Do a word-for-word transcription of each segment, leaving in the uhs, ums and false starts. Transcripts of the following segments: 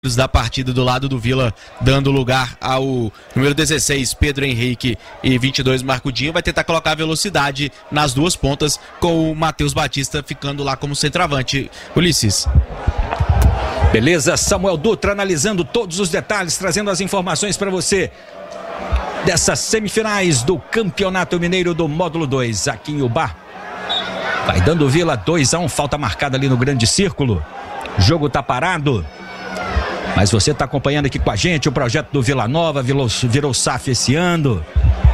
da partida do lado do Vila, dando lugar ao número dezesseis, Pedro Henrique, e vinte e dois, Marcudinho. Vai tentar colocar velocidade nas duas pontas, com o Matheus Batista ficando lá como centroavante. Ulisses. Beleza, Samuel Dutra analisando todos os detalhes, trazendo as informações para você dessas semifinais do Campeonato Mineiro do Módulo dois, aqui em Ubá. Vai dando Vila dois a um, falta marcada ali no grande círculo. O jogo tá parado. Mas você está acompanhando aqui com a gente o projeto do Vila Nova, virou, virou S A F esse ano.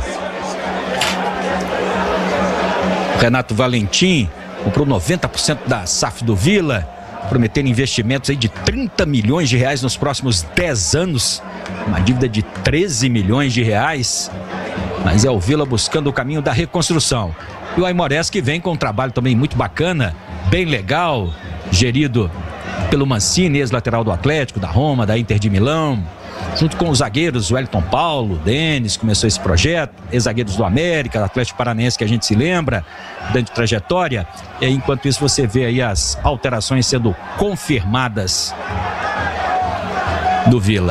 Renato Valentim comprou noventa por cento da S A F do Vila, prometendo investimentos aí de trinta milhões de reais nos próximos dez anos. Uma dívida de treze milhões de reais. Mas é o Vila buscando o caminho da reconstrução. E o Aimorés que vem com um trabalho também muito bacana, bem legal, gerido pelo Mancini, ex-lateral do Atlético, da Roma, da Inter de Milão, junto com os zagueiros Wellington Paulo, Denis, começou esse projeto, ex-zagueiros do América, do Atlético Paranaense, que a gente se lembra, grande trajetória. E enquanto isso você vê aí as alterações sendo confirmadas do Vila.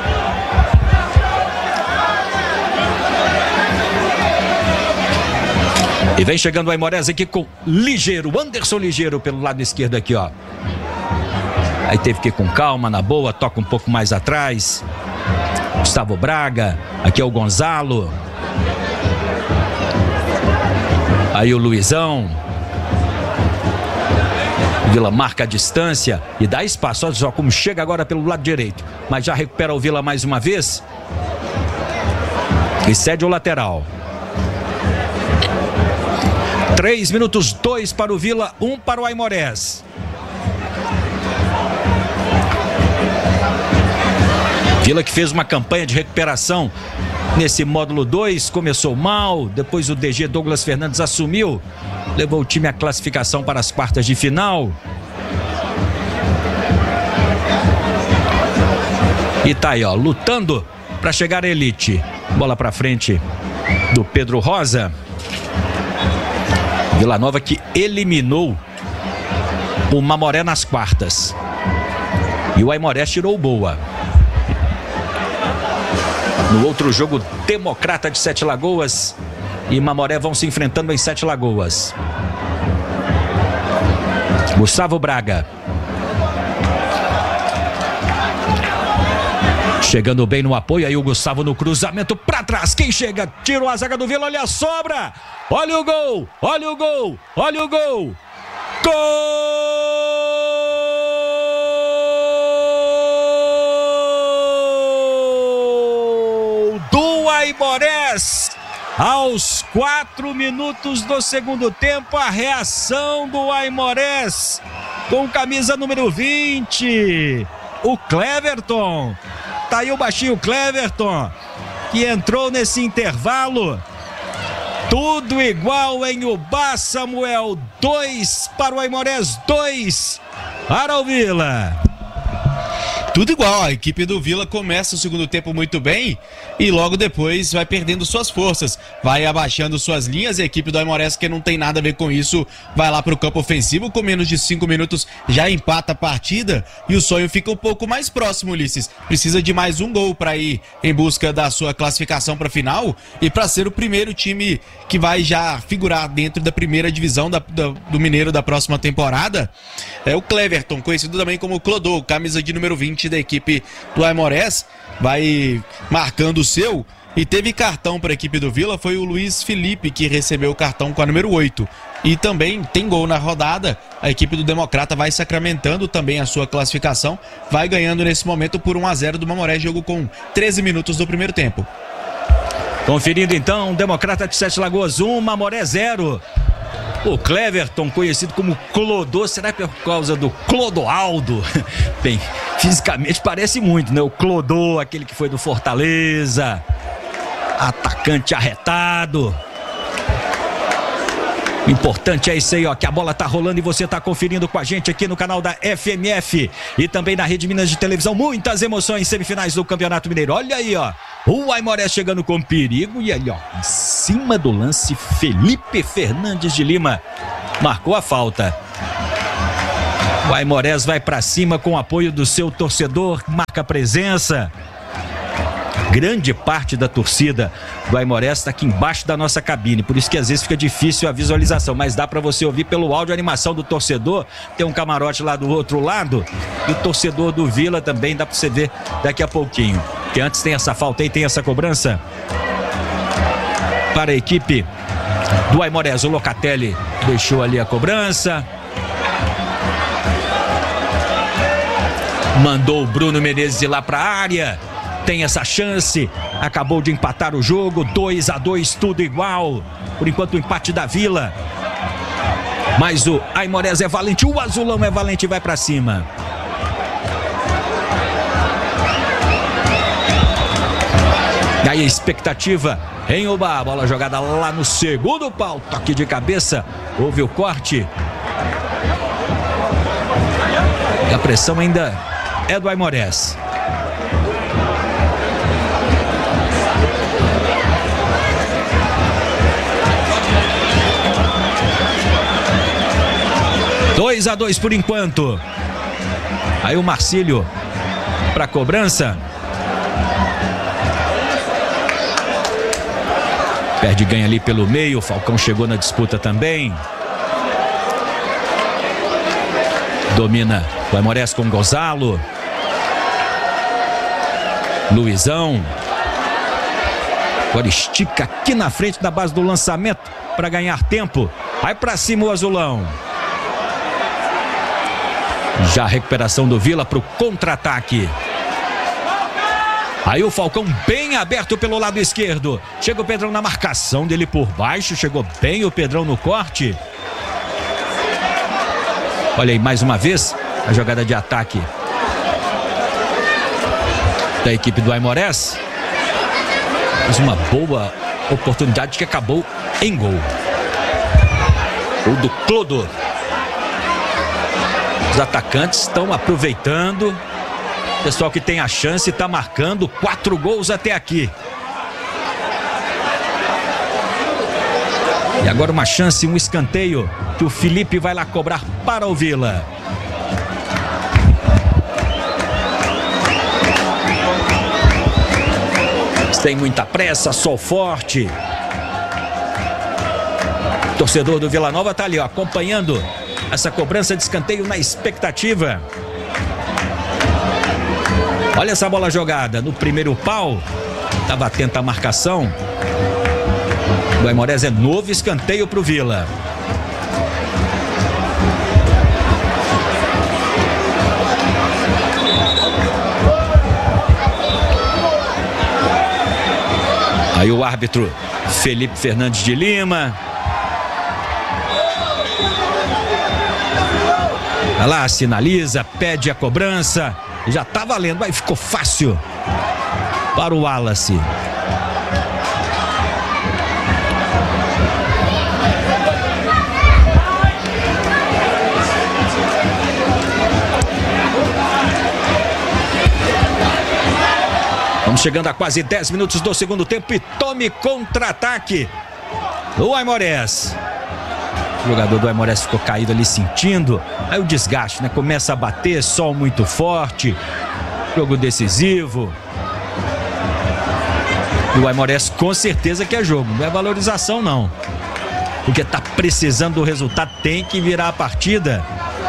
E vem chegando o Aimorés aqui com Ligeiro, Anderson Ligeiro pelo lado esquerdo aqui, ó. Aí teve que ir com calma, na boa, toca um pouco mais atrás. Gustavo Braga, aqui é o Gonzalo. Aí o Luizão. Vila marca a distância e dá espaço, olha só como chega agora pelo lado direito. Mas já recupera o Vila mais uma vez. E cede o lateral. Três minutos, dois para o Vila, um para o Aimorés. Vila que fez uma campanha de recuperação nesse módulo dois, começou mal, depois o D G Douglas Fernandes assumiu, levou o time à classificação para as quartas de final. E tá aí, ó, lutando para chegar à elite. Bola para frente do Pedro Rosa. Vila Nova que eliminou o Mamoré nas quartas. E o Aimorés tirou boa. No outro jogo, Democrata de Sete Lagoas e Mamoré vão se enfrentando em Sete Lagoas. Gustavo Braga. Chegando bem no apoio, aí o Gustavo no cruzamento para trás. Quem chega? Tirou a zaga do Vila, olha a sobra. Olha o gol, olha o gol, olha o gol. Gol! Aimorés, aos quatro minutos do segundo tempo, a reação do Aimorés com camisa número vinte, o Cleverton. Tá aí o baixinho Cleverton, que entrou nesse intervalo. Tudo igual em Ubá, Samuel. Dois para o Aimorés, dois para o Vila. Tudo igual, a equipe do Vila começa o segundo tempo muito bem e logo depois vai perdendo suas forças, vai abaixando suas linhas. E a equipe do Aimorés, que não tem nada a ver com isso, vai lá para o campo ofensivo, com menos de cinco minutos já empata a partida e o sonho fica um pouco mais próximo, Ulisses. Precisa de mais um gol para ir em busca da sua classificação para a final e para ser o primeiro time que vai já figurar dentro da primeira divisão da, da, do Mineiro da próxima temporada. É o Cleverton, conhecido também como Clodô, camisa de número vinte da equipe do Aimorés, vai marcando o seu. E teve cartão para a equipe do Vila, foi o Luiz Felipe que recebeu o cartão com a número oito. E também tem gol na rodada, a equipe do Democrata vai sacramentando também a sua classificação, vai ganhando nesse momento por um a zero do Mamoré, jogo com treze minutos do primeiro tempo. Conferindo então, Democrata de Sete Lagoas um, Mamoré zero. O Cleverton, conhecido como Clodô, será por causa do Clodoaldo? Bem, fisicamente parece muito, né? O Clodô, aquele que foi do Fortaleza, atacante arretado. O importante é isso aí, ó, que a bola tá rolando e você tá conferindo com a gente aqui no canal da F M F e também na Rede Minas de Televisão. Muitas emoções, semifinais do Campeonato Mineiro. Olha aí, ó, o Aimorés chegando com perigo e ali, ó, em cima do lance, Felipe Fernandes de Lima marcou a falta. O Aimorés vai para cima com o apoio do seu torcedor, marca presença. Grande parte da torcida do Aimorés está aqui embaixo da nossa cabine, por isso que às vezes fica difícil a visualização, mas dá para você ouvir pelo áudio a animação do torcedor. Tem um camarote lá do outro lado e o torcedor do Vila também dá para você ver daqui a pouquinho. Que antes tem essa falta aí, tem essa cobrança para a equipe do Aimorés. O Locatelli deixou ali a cobrança. Mandou o Bruno Menezes ir lá para a área. Tem essa chance. Acabou de empatar o jogo. dois a dois, tudo igual. Por enquanto o empate da Vila. Mas o Aimorés é valente. O Azulão é valente e vai para cima. E aí a expectativa em Oba. Bola jogada lá no segundo pau. Toque de cabeça. Houve o corte. E a pressão ainda é do Aimorés. dois a dois por enquanto. Aí o Marcílio para cobrança. Perde ganha ali pelo meio. O Falcão chegou na disputa também. Domina o Aimorés com Gonzalo. Luizão. Agora estica aqui na frente da base do lançamento para ganhar tempo. Vai para cima o Azulão. Já a recuperação do Vila para o contra-ataque. Aí o Falcão bem aberto pelo lado esquerdo. Chega o Pedrão na marcação dele por baixo. Chegou bem o Pedrão no corte. Olha aí mais uma vez a jogada de ataque da equipe do Aimorés. Mas uma boa oportunidade que acabou em gol. O do Clodo. Os atacantes estão aproveitando. O pessoal que tem a chance está marcando quatro gols até aqui. E agora uma chance, um escanteio que o Felipe vai lá cobrar para o Vila. Tem muita pressa, sol forte. O torcedor do Vila Nova está ali, ó, acompanhando essa cobrança de escanteio na expectativa. Olha essa bola jogada no primeiro pau. Estava atenta a marcação. O Aimorés é novo escanteio para o Vila. Aí o árbitro Felipe Fernandes de Lima. Vai lá, sinaliza, pede a cobrança. Já tá valendo, aí ficou fácil para o Wallace. Vamos chegando a quase dez minutos do segundo tempo e tome contra-ataque o Aimorés. O jogador do Aimorés ficou caído ali sentindo. Aí o desgaste, né? Começa a bater, sol muito forte. Jogo decisivo. E o Aimorés com certeza que é jogo, não é valorização não. Porque tá precisando do resultado, tem que virar a partida.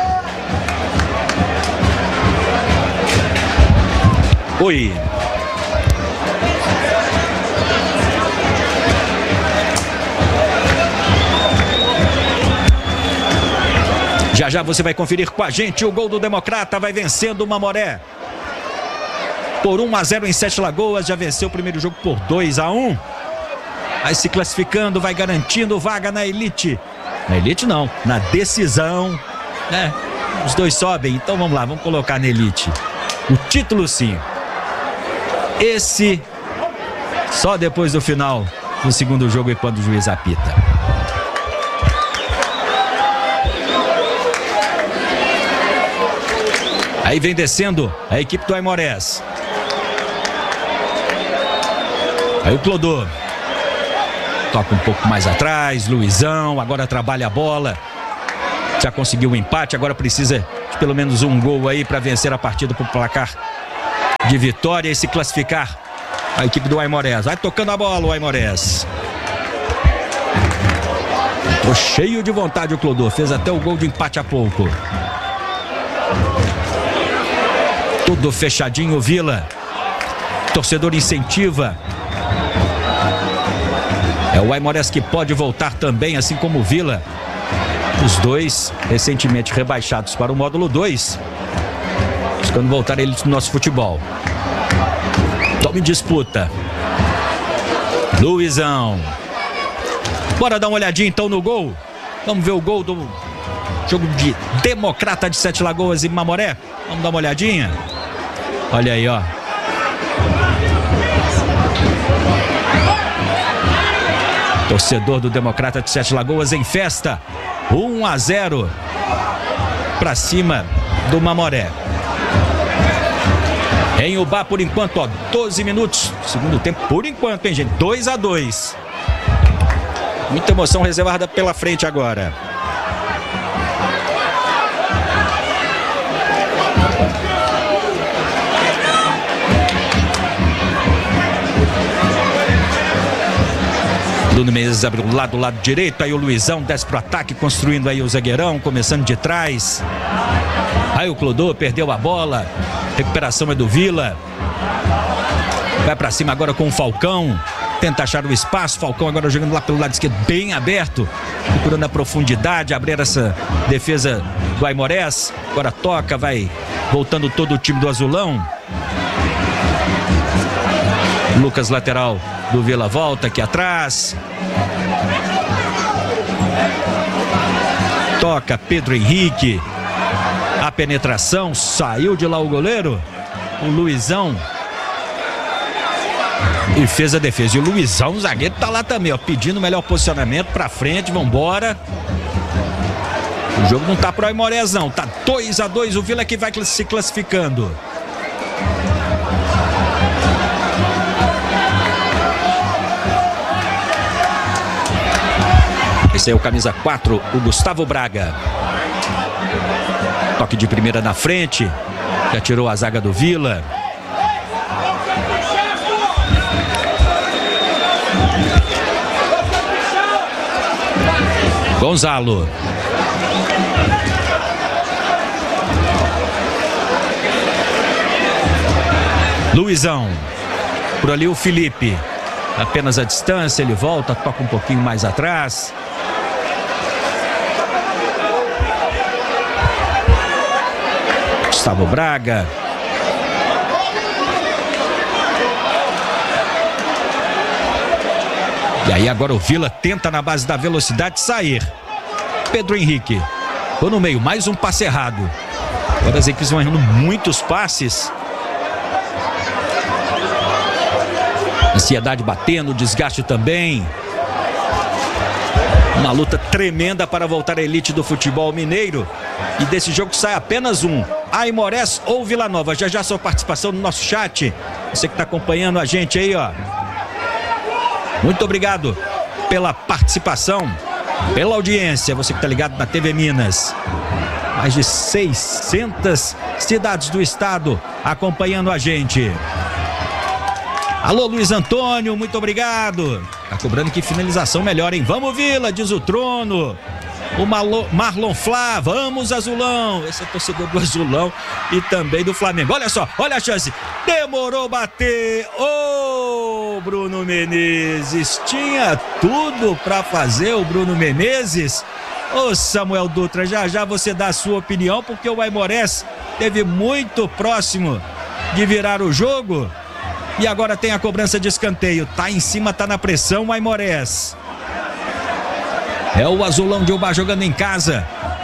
Oi. Já já você vai conferir com a gente o gol do Democrata, vai vencendo o Mamoré por um a zero em Sete Lagoas, já venceu o primeiro jogo por dois a um. Vai se classificando, vai garantindo vaga na elite. Na elite não, na decisão, né? Os dois sobem, então vamos lá, vamos colocar na elite. O título sim. Esse só depois do final do segundo jogo e quando o juiz apita. Aí vem descendo a equipe do Aimorés. Aí o Clodô toca um pouco mais atrás, Luizão, agora trabalha a bola. Já conseguiu um empate, agora precisa de pelo menos um gol aí para vencer a partida por placar de vitória e se classificar a equipe do Aimorés. Vai tocando a bola o Aimorés. Tô cheio de vontade o Clodô, fez até o gol de empate há pouco. Tudo fechadinho o Vila. Torcedor incentiva. É o Aimorés que pode voltar também, assim como o Vila. Os dois recentemente rebaixados para o módulo dois. Buscando voltar eles no nosso futebol. Tome disputa. Luizão. Bora dar uma olhadinha então no gol. Vamos ver o gol do jogo de Democrata de Sete Lagoas e Mamoré. Vamos dar uma olhadinha. Olha aí, ó. Torcedor do Democrata de Sete Lagoas em festa. um a zero para cima do Mamoré. Em Ubá por enquanto, ó, doze minutos. Segundo tempo por enquanto, hein, gente? dois a dois. Muita emoção reservada pela frente agora. Bruno Menezes abre o lado, lado direito. Aí o Luizão desce pro ataque, construindo aí o zagueirão, começando de trás. Aí o Clodô perdeu a bola. Recuperação é do Vila. Vai pra cima agora com o Falcão. Tenta achar o espaço. Falcão agora jogando lá pelo lado esquerdo, bem aberto. Procurando a profundidade, abrir essa defesa do Aimorés. Agora toca, vai voltando todo o time do Azulão. Lucas, lateral do Vila, volta aqui atrás. Toca Pedro Henrique. A penetração, saiu de lá o goleiro, o Luizão, e fez a defesa. E o Luizão, o zagueiro, tá lá também, ó, pedindo melhor posicionamento pra frente, vambora. O jogo não tá pro Aimorés não, tá dois a dois, o Vila que vai se classificando. Esse é o camisa quatro, o Gustavo Braga. Toque de primeira na frente. Já tirou a zaga do Vila. Gonzalo. Luizão. Por ali o Felipe. Apenas a distância, ele volta, toca um pouquinho mais atrás. Gustavo Braga. E aí agora o Vila tenta na base da velocidade sair. Pedro Henrique. Ficou no meio, mais um passe errado. Agora as equipes vão errando muitos passes. Ansiedade batendo, desgaste também. Uma luta tremenda para voltar à elite do futebol mineiro. E desse jogo sai apenas um. Aimorés ou Vila Nova. Já já sua participação no nosso chat. Você que está acompanhando a gente aí, ó. Muito obrigado pela participação, pela audiência. Você que está ligado na T V Minas. Mais de seiscentas cidades do estado acompanhando a gente. Alô, Luiz Antônio, muito obrigado. Tá cobrando que finalização melhor, hein? Vamos, Vila, diz o Trono. O Malo, Marlon Flá, vamos, Azulão. Esse é torcedor do Azulão e também do Flamengo. Olha só, olha a chance. Demorou bater. Ô, oh, Bruno Menezes. Tinha tudo pra fazer o Bruno Menezes. Ô, oh, Samuel Dutra, já já você dá a sua opinião, porque o Aimorés esteve muito próximo de virar o jogo. E agora tem a cobrança de escanteio. Tá em cima, tá na pressão o Aimorés. É o Azulão de Ubá jogando em casa.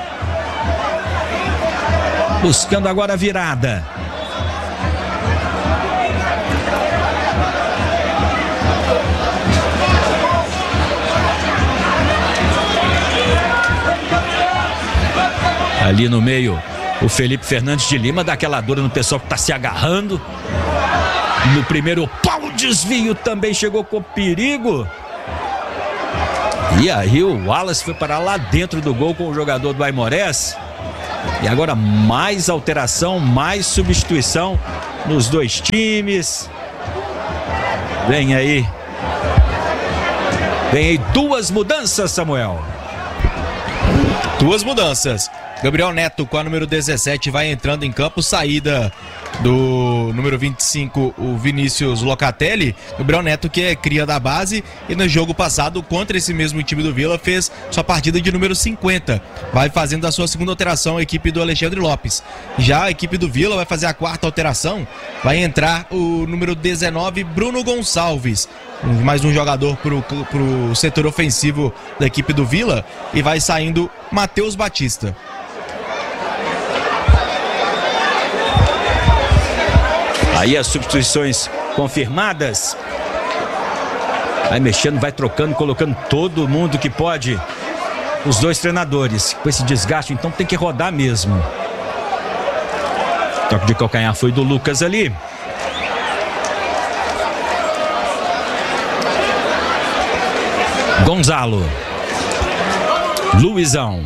Buscando agora a virada. Ali no meio, o Felipe Fernandes de Lima dá aquela dura no pessoal que tá se agarrando. No primeiro pau, desvio também chegou com perigo. E aí o Wallace foi parar lá dentro do gol com o jogador do Aimorés. E agora mais alteração, mais substituição nos dois times. Vem aí. Vem aí duas mudanças, Samuel. Duas mudanças. Gabriel Neto com a número dezessete vai entrando em campo. Saída do número vinte e cinco, o Vinícius Locatelli. Gabriel Neto, que é cria da base e no jogo passado contra esse mesmo time do Vila fez sua partida de número cinquenta. Vai fazendo a sua segunda alteração a equipe do Alexandre Lopes. Já a equipe do Vila vai fazer a quarta alteração. Vai entrar o número dezenove, Bruno Gonçalves. Mais um jogador para o setor ofensivo da equipe do Vila. E vai saindo Matheus Batista. Aí as substituições confirmadas. Vai mexendo, vai trocando, colocando todo mundo que pode. Os dois treinadores. Com esse desgaste, então tem que rodar mesmo. Toque de calcanhar foi do Lucas ali. Gonzalo. Luizão.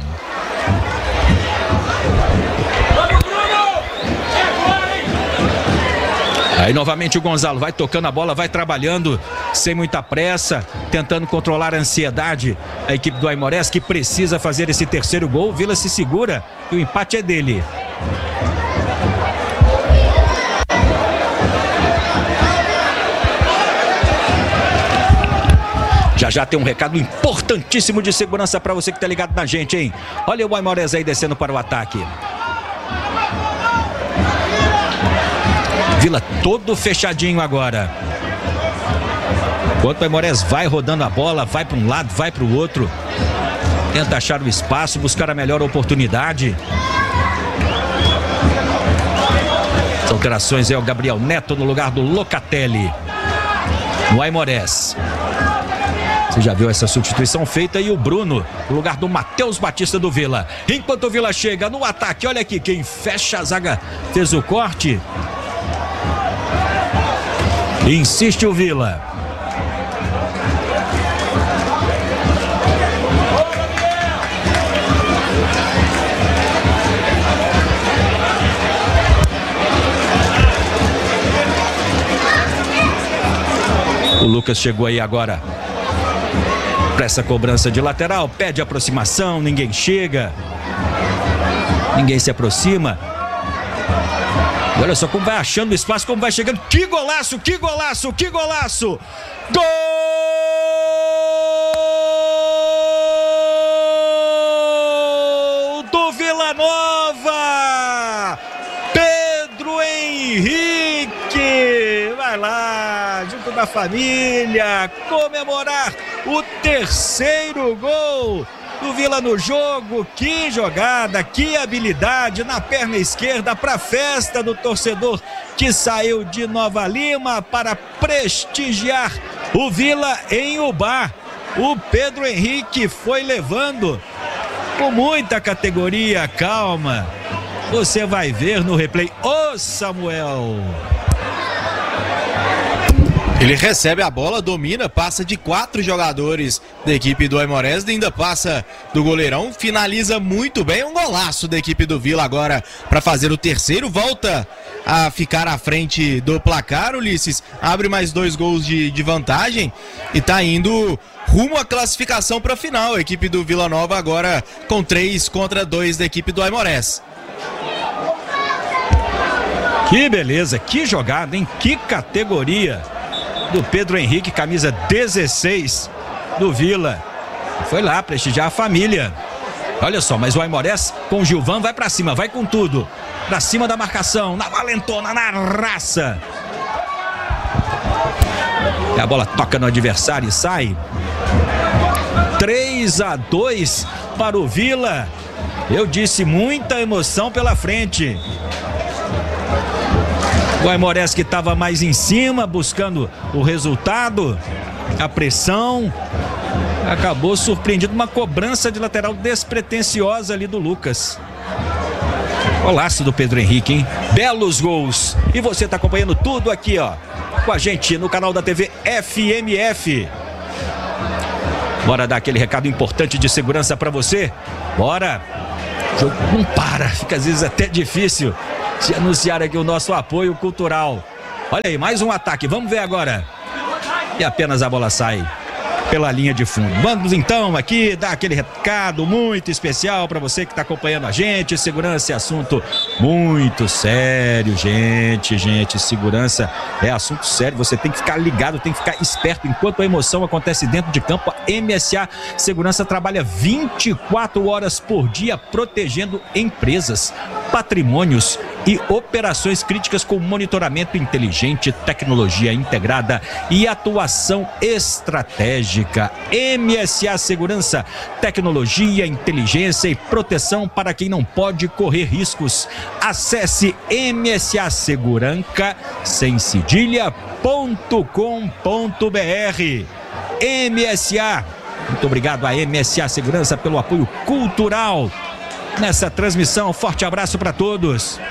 Aí novamente o Gonzalo vai tocando a bola, vai trabalhando sem muita pressa, tentando controlar a ansiedade. A equipe do Aimorés que precisa fazer esse terceiro gol. O Vila se segura e o empate é dele. Já já tem um recado importantíssimo de segurança para você que tá ligado na gente, hein? Olha o Aimorés aí descendo para o ataque. Vila todo fechadinho agora. Enquanto o Aimorés vai rodando a bola, vai para um lado, vai para o outro. Tenta achar o espaço, buscar a melhor oportunidade. As alterações é o Gabriel Neto no lugar do Locatelli. No Aimorés. Você já viu essa substituição feita e o Bruno no lugar do Matheus Batista do Vila. Enquanto o Vila chega no ataque, olha aqui, quem fecha a zaga fez o corte. Insiste o Vila. O Lucas chegou aí agora para essa cobrança de lateral. Pede aproximação, ninguém chega. Ninguém se aproxima. Olha só como vai achando espaço, como vai chegando. Que golaço, que golaço, que golaço! Gol do Vila Nova! Pedro Henrique! Vai lá, junto da família, comemorar o terceiro gol do Vila no jogo. Que jogada, que habilidade na perna esquerda para a festa do torcedor que saiu de Nova Lima para prestigiar o Vila em Ubá. O Pedro Henrique foi levando com muita categoria, calma. Você vai ver no replay. Ô Samuel! Ele recebe a bola, domina, passa de quatro jogadores da equipe do Aimorés, ainda passa do goleirão, finaliza muito bem, um golaço da equipe do Vila agora para fazer o terceiro, volta a ficar à frente do placar, Ulisses, abre mais dois gols de, de vantagem e tá indo rumo à classificação para a final, a equipe do Vila Nova agora com três contra dois da equipe do Aimorés. Que beleza, que jogada, hein? Que categoria do Pedro Henrique, camisa dezesseis do Vila. Foi lá prestigiar a família. Olha só, mas o Aimorés com o Gilvan vai pra cima, vai com tudo. Pra cima da marcação, na valentona, na raça. E a bola toca no adversário e sai. três a dois para o Vila. Eu disse, muita emoção pela frente. O Aimorés que estava mais em cima, buscando o resultado, a pressão, acabou surpreendido. Uma cobrança de lateral despretensiosa ali do Lucas. Golaço do Pedro Henrique, hein? Belos gols. E você está acompanhando tudo aqui, ó, com a gente no canal da T V F M F. Bora dar aquele recado importante de segurança para você. Bora. O jogo não para, fica às vezes até difícil de anunciar aqui o nosso apoio cultural. Olha aí, mais um ataque, vamos ver agora. E apenas a bola sai pela linha de fundo. Vamos então aqui dar aquele recado muito especial para você que está acompanhando a gente. Segurança é assunto muito sério, gente, gente. Segurança é assunto sério. Você tem que ficar ligado, tem que ficar esperto. Enquanto a emoção acontece dentro de campo, a M S A Segurança trabalha vinte e quatro horas por dia protegendo empresas, patrimônios e operações críticas com monitoramento inteligente, tecnologia integrada e atuação estratégica. M S A Segurança, tecnologia, inteligência e proteção para quem não pode correr riscos. Acesse m s a seguranca sem cedilha ponto com ponto b r. M S A, muito obrigado a M S A Segurança pelo apoio cultural nessa transmissão. Forte abraço para todos.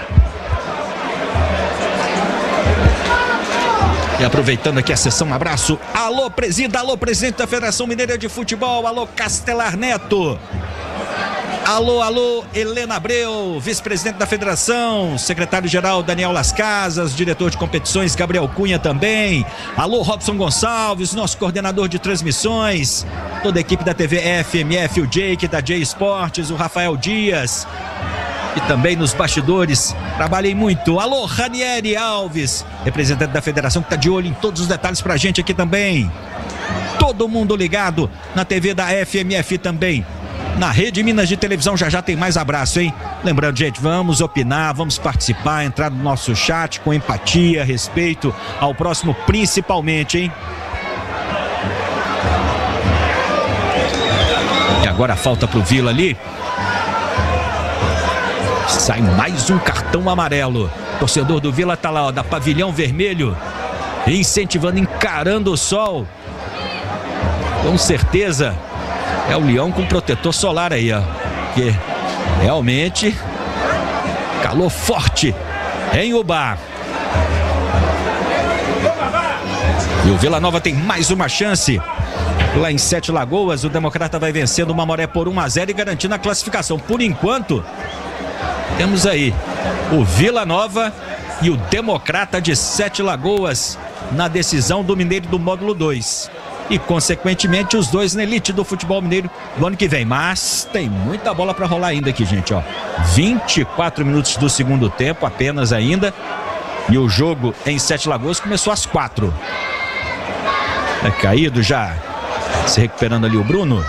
E aproveitando aqui a sessão, um abraço. Alô, presida, alô, presidente da Federação Mineira de Futebol, alô, Castelar Neto. Alô, alô, Helena Abreu, vice-presidente da Federação, secretário-geral Daniel Las Casas, diretor de competições Gabriel Cunha também. Alô, Robson Gonçalves, nosso coordenador de transmissões, toda a equipe da T V F M F, o Jake da J Esportes, o Rafael Dias. E também nos bastidores, trabalhei muito. Alô, Ranieri Alves, representante da federação, que está de olho em todos os detalhes pra gente aqui também. Todo mundo ligado na T V da F M F também. Na Rede Minas de Televisão já já tem mais abraço, hein? Lembrando, gente, vamos opinar, vamos participar, entrar no nosso chat com empatia, respeito ao próximo principalmente, hein? E agora falta pro Vila ali. Sai mais um cartão amarelo. Torcedor do Vila tá lá, ó, da Pavilhão Vermelho, incentivando, encarando o sol. Com certeza é o leão com protetor solar aí, ó. Que realmente calor forte em Ubá. E o Vila Nova tem mais uma chance. Lá em Sete Lagoas, o Democrata vai vencendo o Mamoré por um a zero e garantindo a classificação. Por enquanto, temos aí o Vila Nova e o Democrata de Sete Lagoas na decisão do Mineiro do módulo dois. E, consequentemente, os dois na elite do futebol mineiro do ano que vem. Mas tem muita bola para rolar ainda aqui, gente, ó. vinte e quatro minutos do segundo tempo apenas ainda. E o jogo em Sete Lagoas começou às quatro. É caído já. Se recuperando ali o Bruno.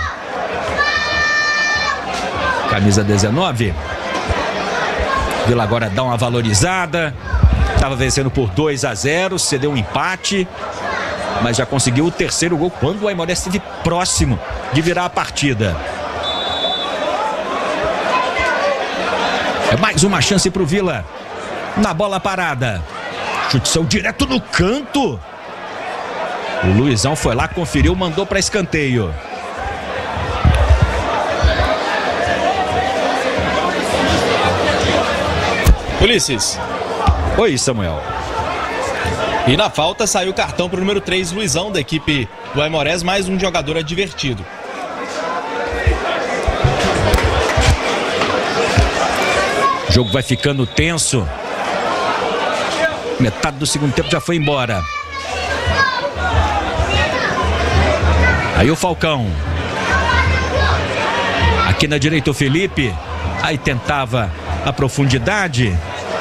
Camisa dezenove. Vila agora dá uma valorizada. Estava vencendo por dois a zero, cedeu um empate, mas já conseguiu o terceiro gol quando o Aimoré esteve próximo de virar a partida. É mais uma chance para o Vila. Na bola parada. Chute saiu direto no canto. O Luizão foi lá, conferiu, mandou para escanteio. Ulisses. Oi, Samuel. E na falta saiu o cartão para o número três, Luizão, da equipe do Aimorés, mais um jogador advertido. O jogo vai ficando tenso. Metade do segundo tempo já foi embora. Aí o Falcão. Aqui na direita o Felipe. Aí tentava a profundidade.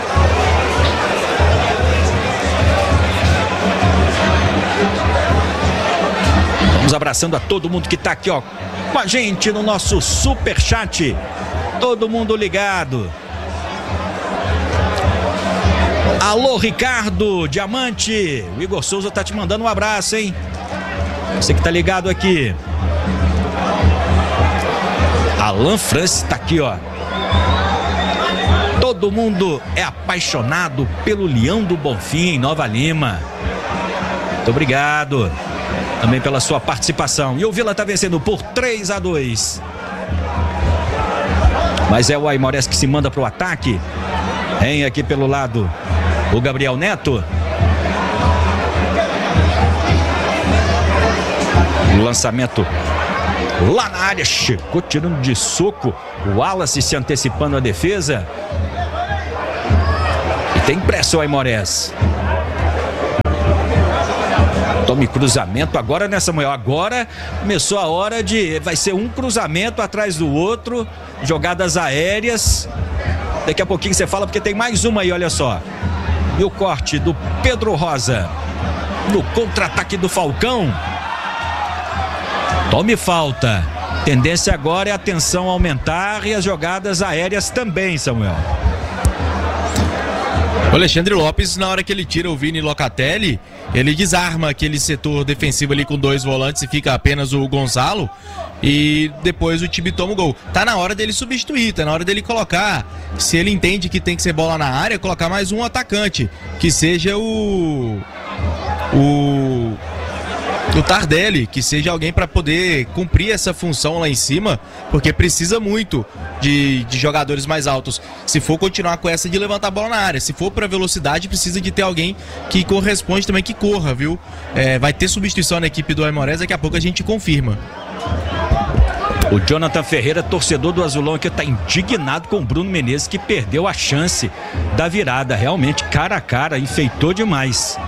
Vamos abraçando a todo mundo que está aqui, ó, com a gente no nosso super chat. Todo mundo ligado. Alô, Ricardo Diamante. O Igor Souza tá te mandando um abraço, hein? Você que tá ligado aqui. Alan Francis tá aqui, ó. Todo mundo é apaixonado pelo Leão do Bonfim em Nova Lima. Muito obrigado também pela sua participação. E o Vila tá vencendo por três a dois. Mas é o Aimorés que se manda pro ataque. Vem aqui pelo lado o Gabriel Neto. O lançamento lá na área, chegou tirando de soco. O Wallace se antecipando a defesa. E tem pressa o Aimorés. Tome cruzamento agora nessa manhã. Agora começou a hora de... Vai ser um cruzamento atrás do outro. Jogadas aéreas. Daqui a pouquinho você fala, porque tem mais uma aí, olha só. E o corte do Pedro Rosa. No contra-ataque do Falcão. Tome falta. Tendência agora é a tensão aumentar e as jogadas aéreas também, Samuel. O Alexandre Lopes, na hora que ele tira o Vini Locatelli, ele desarma aquele setor defensivo ali com dois volantes e fica apenas o Gonzalo. E depois o time toma o gol. Tá na hora dele substituir, tá na hora dele colocar, se ele entende que tem que ser bola na área, colocar mais um atacante, que seja o... O... O Tardelli, que seja alguém para poder cumprir essa função lá em cima, porque precisa muito de, de jogadores mais altos. Se for continuar com essa de levantar a bola na área, se for para velocidade, precisa de ter alguém que corresponde também, que corra, viu? É, vai ter substituição na equipe do Aimorés, daqui a pouco a gente confirma. O Jonathan Ferreira, torcedor do Azulão, aqui está indignado com o Bruno Menezes, que perdeu a chance da virada. Realmente, cara a cara, enfeitou demais.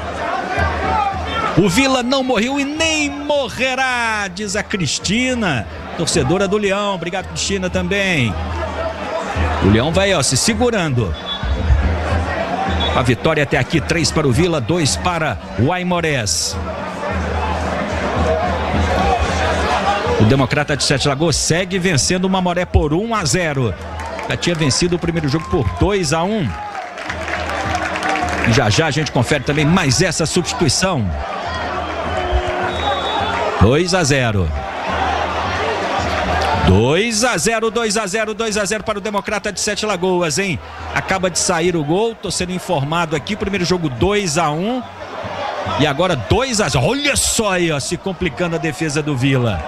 O Vila não morreu e nem morrerá, diz a Cristina, torcedora do Leão. Obrigado, Cristina, também. O Leão vai, ó, se segurando. A vitória até aqui, três para o Vila, dois para o Aimorés. O Democrata de Sete Lagoas segue vencendo o Mamoré por um a zero. Já tinha vencido o primeiro jogo por dois a um. Já já a gente confere também mais essa substituição. dois a zero. dois a zero, dois a zero, dois a zero para o Democrata de Sete Lagoas, hein? Acaba de sair o gol, tô sendo informado aqui. Primeiro jogo dois a um. E agora dois a zero. Olha só aí, ó, se complicando a defesa do Vila.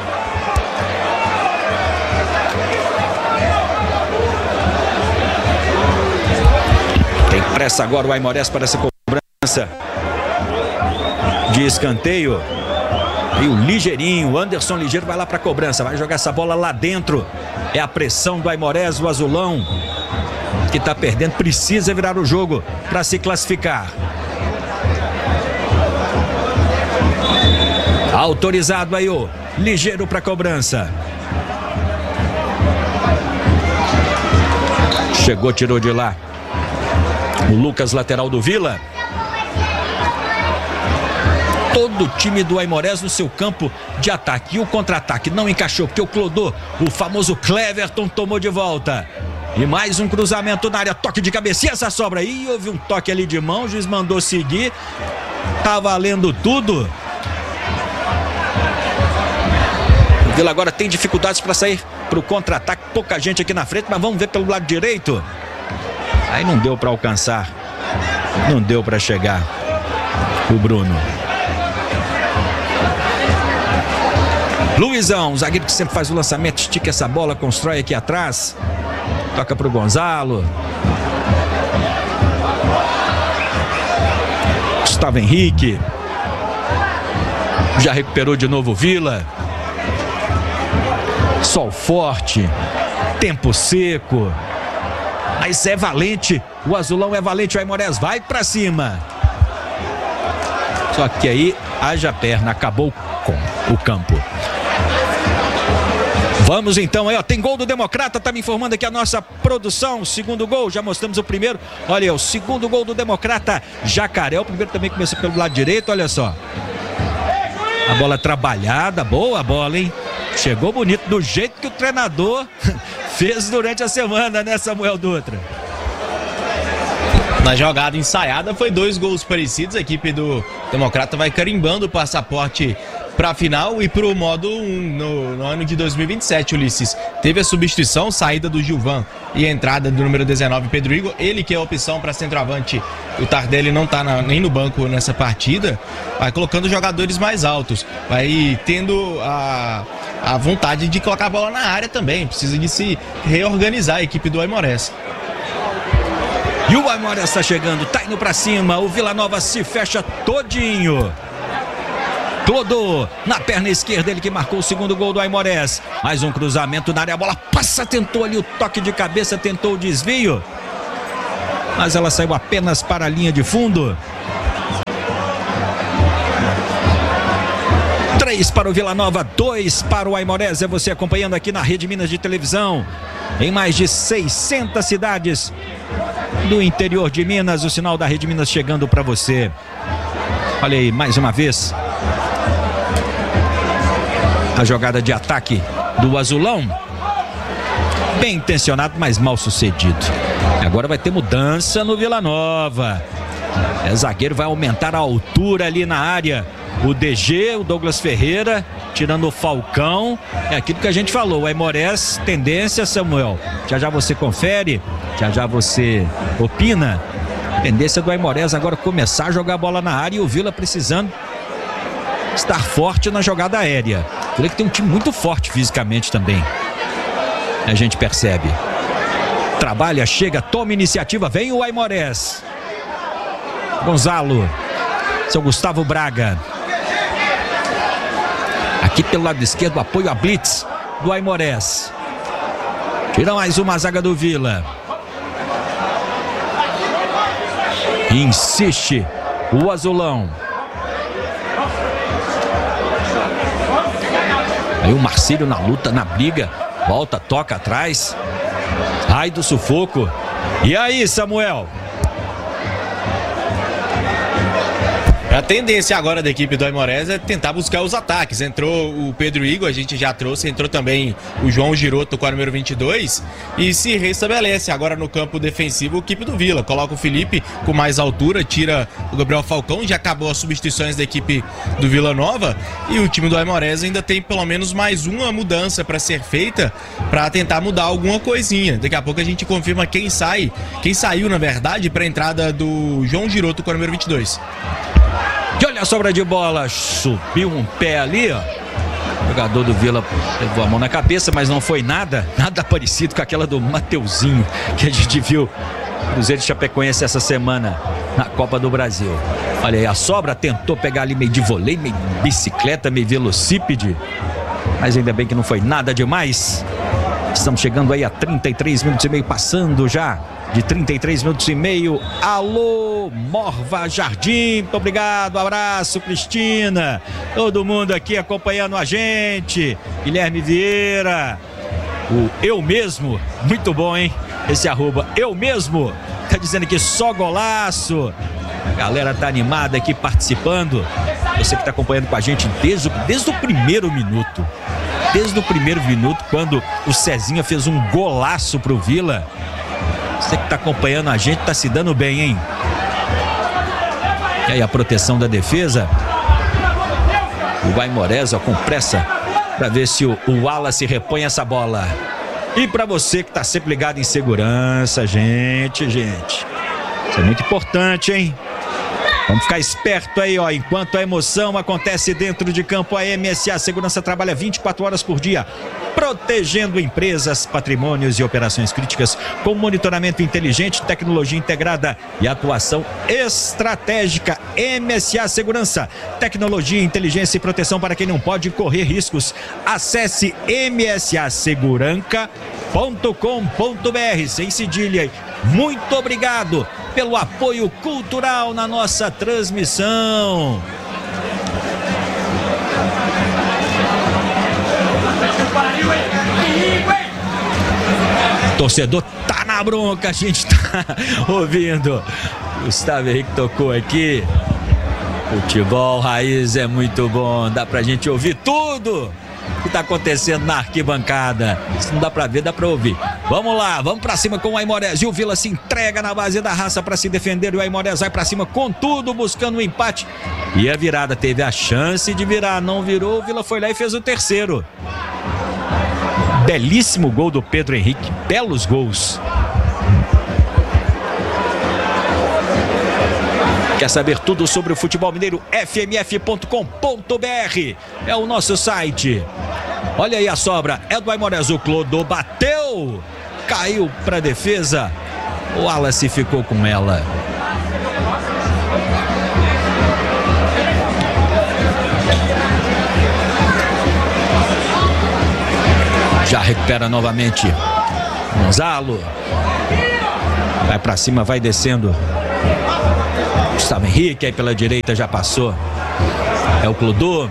Tem pressa agora o Aimorés para essa cobrança de escanteio. E o Ligeirinho, o Anderson Ligeiro vai lá para a cobrança, vai jogar essa bola lá dentro. É a pressão do Aimorés, o Azulão, que está perdendo, precisa virar o jogo para se classificar. Autorizado aí o Ligeiro para a cobrança. Chegou, tirou de lá o Lucas, lateral do Vila. Todo o time do Aimorés no seu campo de ataque. E o contra-ataque não encaixou, porque o Clodô, o famoso Cleverton, tomou de volta. E mais um cruzamento na área, toque de cabeça, essa sobra aí. Houve um toque ali de mão, o juiz mandou seguir. Tá valendo tudo. O Vila agora tem dificuldades para sair para o contra-ataque. Pouca gente aqui na frente, mas vamos ver pelo lado direito. Aí não deu para alcançar. Não deu para chegar o Bruno. Luizão, zagueiro que sempre faz o lançamento, estica essa bola, constrói aqui atrás. Toca pro Gonzalo. Gustavo Henrique. Já recuperou de novo o Vila. Sol forte. Tempo seco. Mas é valente. O Azulão é valente. O Aimorés vai pra cima. Só que aí haja perna. Acabou com o campo. Vamos então aí, ó, tem gol do Democrata, tá me informando aqui a nossa produção, segundo gol, já mostramos o primeiro, olha aí, o segundo gol do Democrata, Jacaré, o primeiro também começou pelo lado direito, olha só. A bola trabalhada, boa bola, hein? Chegou bonito, do jeito que o treinador fez durante a semana, né, Samuel Dutra? Na jogada ensaiada foi dois gols parecidos, a equipe do Democrata vai carimbando o passaporte para a final e para o modo um no, no ano de dois mil e vinte e sete, Ulisses. Teve a substituição, saída do Gilvan e a entrada do número dezenove, Pedro Igor. Ele que é a opção para centroavante. O Tardelli não está nem no banco nessa partida. Vai colocando jogadores mais altos. Vai tendo a, a vontade de colocar a bola na área também. Precisa de se reorganizar a equipe do Aimorés. E o Aimorés está chegando, tá indo para cima. O Vila Nova se fecha todinho. Clodô, na perna esquerda, ele que marcou o segundo gol do Aimorés. Mais um cruzamento na área, a bola passa, tentou ali o toque de cabeça, tentou o desvio, mas ela saiu apenas para a linha de fundo. três para o Vila Nova, dois para o Aimorés. É você acompanhando aqui na Rede Minas de televisão, em mais de seiscentas cidades do interior de Minas. O sinal da Rede Minas chegando para você. Olha aí, mais uma vez a jogada de ataque do Azulão, bem intencionado, mas mal sucedido. Agora vai ter mudança no Vila Nova. É, zagueiro vai aumentar a altura ali na área. O D G, o Douglas Ferreira, tirando o Falcão. É aquilo que a gente falou, o Aimorés, tendência, Samuel, já já você confere, já já você opina. Tendência do Aimorés agora começar a jogar a bola na área, e o Vila precisando estar forte na jogada aérea. O Vila que tem um time muito forte fisicamente também, a gente percebe. Trabalha, chega, toma iniciativa, vem o Aimorés. Gonzalo, seu Gustavo Braga. Aqui pelo lado esquerdo, apoio a blitz do Aimorés. Tira mais uma zaga do Vila. Insiste o Azulão. Aí o Marcílio na luta, na briga. Volta, toca atrás. Sai do sufoco. E aí, Samuel? A tendência agora da equipe do Aimorés é tentar buscar os ataques. Entrou o Pedro Igor, a gente já trouxe, entrou também o João Giroto com a número vinte e dois, e se restabelece agora no campo defensivo a equipe do Vila. Coloca o Felipe com mais altura, tira o Gabriel Falcão, já acabou as substituições da equipe do Vila Nova, e o time do Aimorés ainda tem pelo menos mais uma mudança para ser feita, para tentar mudar alguma coisinha. Daqui a pouco a gente confirma quem sai, quem saiu na verdade para a entrada do João Giroto com a número vinte e dois. E olha a sobra de bola, subiu um pé ali, ó. O jogador do Vila levou a mão na cabeça, mas não foi nada, nada parecido com aquela do Mateuzinho, que a gente viu Cruzeiro de Chapecoense essa semana na Copa do Brasil. Olha aí, a sobra tentou pegar ali meio de vôlei, meio bicicleta, meio velocípede, mas ainda bem que não foi nada demais. Estamos chegando aí a trinta e três minutos e meio, passando já de trinta e três minutos e meio. Alô, Morva Jardim, muito obrigado, abraço, Cristina, todo mundo aqui acompanhando a gente. Guilherme Vieira, o eu mesmo, muito bom, hein? Esse arroba eu mesmo, tá dizendo que só golaço. A galera tá animada aqui participando. Você que tá acompanhando com a gente desde, desde o primeiro minuto. Desde o primeiro minuto, quando o Cezinha fez um golaço pro Vila. Você que tá acompanhando a gente tá se dando bem, hein? E aí a proteção da defesa. O Aimorés, ó, com pressa para ver se o, o Wallace repõe essa bola. E para você que tá sempre ligado em segurança, gente, gente. Isso é muito importante, hein? Vamos ficar esperto aí, ó. Enquanto a emoção acontece dentro de campo, a M S A Segurança trabalha vinte e quatro horas por dia, protegendo empresas, patrimônios e operações críticas com monitoramento inteligente, tecnologia integrada e atuação estratégica. M S A Segurança, tecnologia, inteligência e proteção para quem não pode correr riscos. Acesse m s a seguranca ponto com ponto b r, sem cedilha. Muito obrigado pelo apoio cultural na nossa transmissão. Torcedor tá na bronca, a gente tá ouvindo. Gustavo Henrique tocou aqui. Futebol raiz é muito bom, dá pra gente ouvir tudo que tá acontecendo na arquibancada. Se não dá pra ver, dá pra ouvir. Vamos lá, vamos pra cima com o Aimorés. E o Vila se entrega na base da raça pra se defender. E o Aimorés vai pra cima com tudo, buscando um empate. E a virada, teve a chance de virar, não virou. O Vila foi lá e fez o terceiro. Belíssimo gol do Pedro Henrique, belos gols. Quer saber tudo sobre o futebol mineiro? f m f ponto com ponto b r é o nosso site. Olha aí a sobra, é do Aimorés. O Clodô bateu, caiu para a defesa. O Wallace ficou com ela. Já recupera novamente Gonzalo. Vai pra cima, vai descendo Gustavo Henrique, aí pela direita já passou é o Clodô.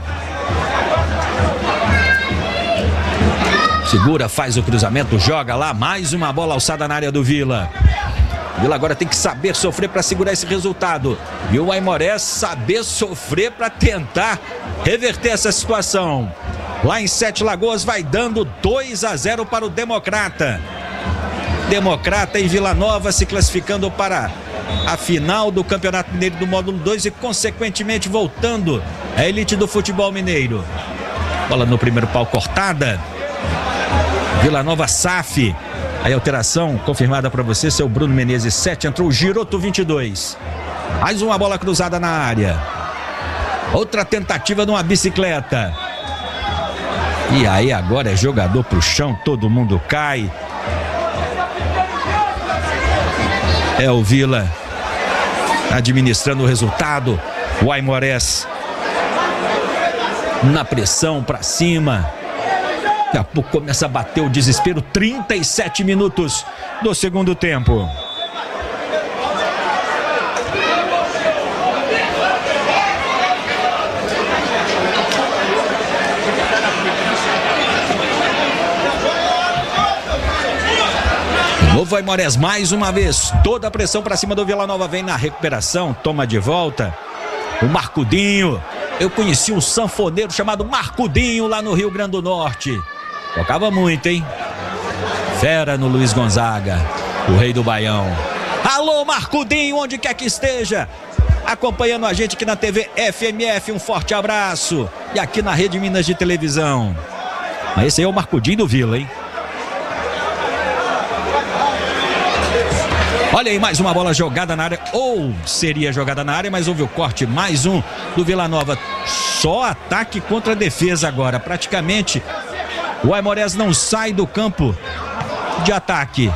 Segura, faz o cruzamento, joga lá, mais uma bola alçada na área do Vila. Vila agora tem que saber sofrer para segurar esse resultado. E o Aimorés saber sofrer para tentar reverter essa situação. Lá em Sete Lagoas vai dando dois a zero para o Democrata. Democrata e Vila Nova se classificando para a final do Campeonato Mineiro do Módulo dois e consequentemente voltando à elite do futebol mineiro. Bola no primeiro pau cortada. Vila Nova S A F. Aí alteração confirmada para você, seu Bruno Menezes sete, entrou o Giroto vinte e dois. Mais uma bola cruzada na área. Outra tentativa de uma bicicleta. E aí agora é jogador pro chão, todo mundo cai. É o Vila administrando o resultado. O Aimorés na pressão para cima. Daqui a pouco começa a bater o desespero. trinta e sete minutos do segundo tempo. Novo Aimorés mais uma vez. Toda a pressão para cima do Vila Nova. Vem na recuperação, toma de volta o Marcudinho. Eu conheci um sanfoneiro chamado Marcudinho lá no Rio Grande do Norte. Tocava muito, hein? Fera no Luiz Gonzaga, o rei do Baião. Alô, Marcudinho, onde quer que esteja, acompanhando a gente aqui na T V F M F, um forte abraço. E aqui na Rede Minas de Televisão. Mas esse aí é o Marcudinho do Vila, hein? Olha aí, mais uma bola jogada na área, ou seria jogada na área, mas houve o corte, mais um do Vila Nova. Só ataque contra a defesa agora, praticamente o Aimorés não sai do campo de ataque.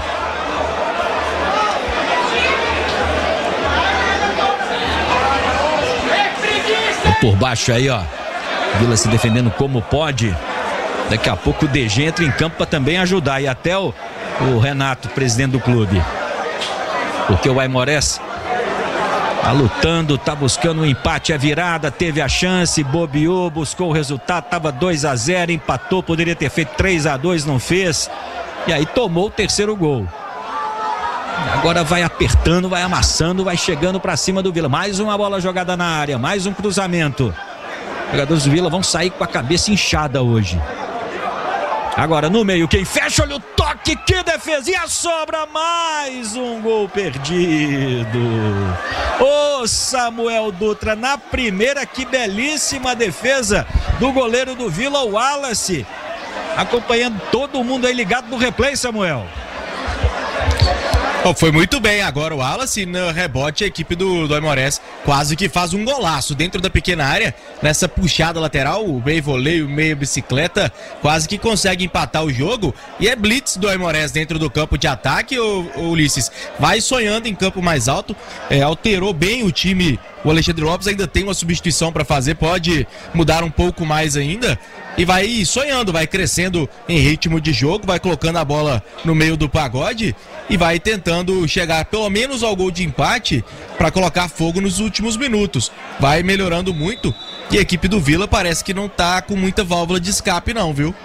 Por baixo aí, ó, Vila se defendendo como pode. Daqui a pouco o D G entra em campo para também ajudar, e até o, o Renato, presidente do clube. Porque o Aimorés tá lutando, tá buscando um empate, a virada, teve a chance, bobeou, buscou o resultado, tava dois a zero, empatou, poderia ter feito três a dois, não fez. E aí tomou o terceiro gol. Agora vai apertando, vai amassando, vai chegando para cima do Vila. Mais uma bola jogada na área, mais um cruzamento. Os jogadores do Vila vão sair com a cabeça inchada hoje. Agora no meio, quem fecha, olha o toque, que defesa, e a sobra, mais um gol perdido. Ô Samuel Dutra, na primeira, que belíssima defesa do goleiro do Vila, o Wallace, acompanhando todo mundo aí ligado no replay, Samuel. Oh, foi muito bem agora o Wallace, no rebote a equipe do, do Aimorés quase que faz um golaço dentro da pequena área, nessa puxada lateral, o meio voleio, meio bicicleta, quase que consegue empatar o jogo, e é blitz do Aimorés dentro do campo de ataque. O, o Ulisses vai sonhando em campo mais alto, é, alterou bem o time. O Alexandre Lopes ainda tem uma substituição para fazer, pode mudar um pouco mais ainda. E vai sonhando, vai crescendo em ritmo de jogo, vai colocando a bola no meio do pagode e vai tentando chegar pelo menos ao gol de empate para colocar fogo nos últimos minutos. Vai melhorando muito e a equipe do Vila parece que não tá com muita válvula de escape não, viu?